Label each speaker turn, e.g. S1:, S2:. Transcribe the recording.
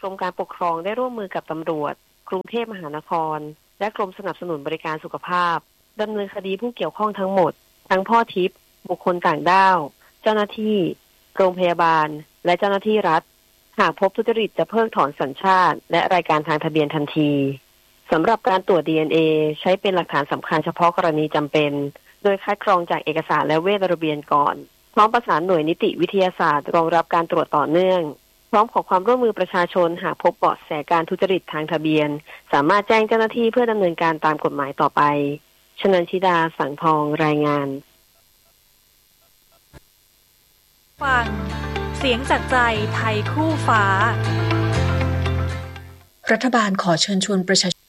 S1: กรมการปกครองได้ร่วมมือกับตำรวจกรุงเทพมหานครและกรมสนับสนุนบริการสุขภาพดำเนินคดีผู้เกี่ยวข้องทั้งหมดทั้งพ่อทิพย์บุคคลต่างด้าวเจ้าหน้าที่โรงพยาบาลและเจ้าหน้าที่รัฐหากพบทุจริตจะเพิกถอนสัญชาติและรายการทางทะเบียนทันทีสำหรับการตรวจ DNA ใช้เป็นหลักฐานสำคัญเฉพาะกรณีจำเป็นโดยคัดกรองจากเอกสารและเวชระเบียนก่อนพร้อมประสานหน่วยนิติวิทยาศาสตร์รองรับการตรวจต่อเนื่องพร้อมขอความร่วมมือประชาชนหากพบเบาะแสการทุจริตทางทะเบียนสามารถแจ้งเจ้าหน้าที่เพื่อดำเนินการตามกฎหมายต่อไปชนันชิดาสังทองรายงาน
S2: ฟังเสียงจากใจไทยคู่ฟ้า
S3: รัฐบาลขอเชิญชวนประชาชน